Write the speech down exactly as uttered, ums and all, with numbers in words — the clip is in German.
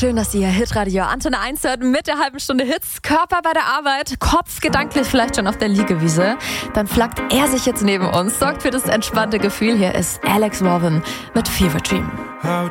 Schön, dass ihr Hitradio Antenne eins hört mit der halben Stunde Hits. Körper bei der Arbeit, Kopf gedanklich vielleicht schon auf der Liegewiese. Dann flackt er sich jetzt neben uns, sorgt für das entspannte Gefühl. Hier ist Alex Warren mit Fever Dream. How